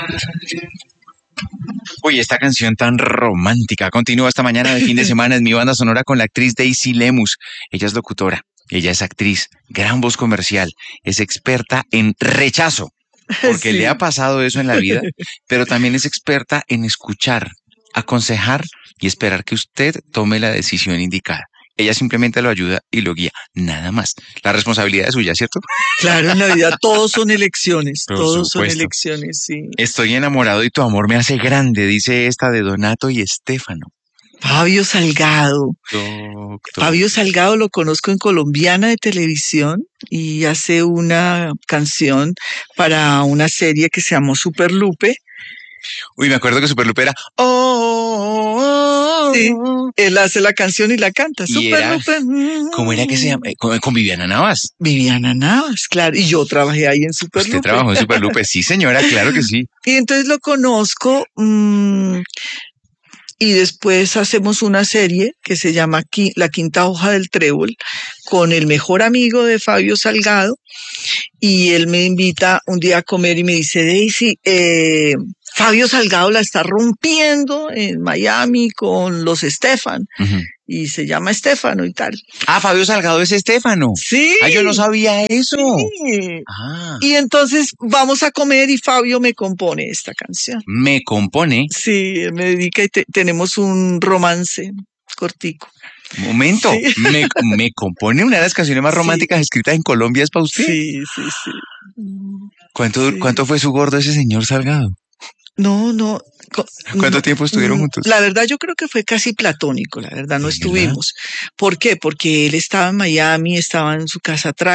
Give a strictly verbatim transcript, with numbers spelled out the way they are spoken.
Uy, esta canción tan romántica continúa esta mañana de fin de semana en mi banda sonora con la actriz Daisy Lemus. Ella es locutora, ella es actriz, gran voz comercial, es experta en rechazo, porque le ha Sí. pasado eso en la vida, pero también es experta en escuchar, aconsejar y esperar que usted tome la decisión indicada. Ella simplemente lo ayuda y lo guía, nada más. La responsabilidad es suya, ¿cierto? Claro, en la vida todos son elecciones, Por todos son supuesto. elecciones, sí. Estoy enamorado y tu amor me hace grande, dice esta de Donato y Estefano. Fabio Salgado. Doctor. Fabio Salgado lo conozco en Colombiana de Televisión y hace una canción para una serie que se llamó Super Lupe. Uy, me acuerdo que Superlupe era oh, oh, oh, Sí, oh. él hace la canción y la canta. Y Super era, Lupe. ¿cómo era que se llama? Eh, Con, con Viviana Navas. Viviana Navas, claro. Y yo trabajé ahí en Super Usted Lupe. trabajó en Superlupe, sí señora, claro que sí. Y entonces lo conozco mmm, y después hacemos una serie que se llama Qui- La Quinta Hoja del Trébol con el mejor amigo de Fabio Salgado y él me invita un día a comer y me dice, Daisy, eh, Fabio Salgado la está rompiendo en Miami con los Estefan Ujú. y se llama Estefano y tal. Ah, Fabio Salgado es Estefano. Sí. Ah, yo no sabía eso. Sí. Ah, Y entonces vamos a comer y Fabio me compone esta canción. me compone. Sí, él me dedica y te- tenemos un romance cortico. Momento, Sí. me, me compone una de las canciones más Sí. románticas escritas en Colombia, ¿es para usted? Sí, sí, sí. ¿Cuánto, Sí. ¿Cuánto fue su gordo ese señor Salgado? No, no. co- ¿Cuánto no, tiempo estuvieron mm, juntos? La verdad yo creo que fue casi platónico, la verdad no ¿De verdad? estuvimos. ¿Por qué? Porque él estaba en Miami, estaba en su casa atrás.